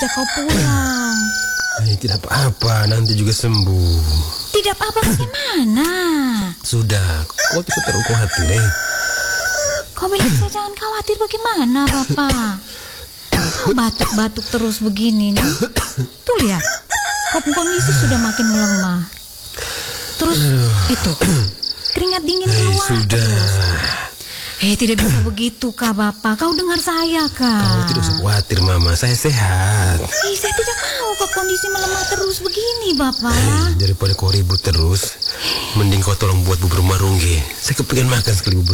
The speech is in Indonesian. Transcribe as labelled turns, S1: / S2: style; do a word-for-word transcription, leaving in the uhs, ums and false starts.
S1: kau pulang.
S2: Eh, tidak apa-apa, nanti juga sembuh.
S1: Tidak apa-apa bagaimana?
S2: Sudah, kau tidak terlalu khawatir, eh.
S1: Kau bilang saya jangan khawatir bagaimana, Bapak? Kau batuk-batuk terus begini nih. Tuh lihat, kau kondisi sudah makin melemah. Terus itu keringat dingin
S2: Eh,
S1: keluar.
S2: sudah.
S1: Eh, tidak bisa begitu, Kak Bapak. Kau dengar saya, Kak.
S2: Kau tidak usah khawatir, Mama. Saya sehat.
S1: Eh, saya tidak mau kok kondisi melemah terus begini, Bapak.
S2: Eh, daripada kau ribut terus, mending kau tolong buat bubur marungge. Saya kepengen makan sekali bubur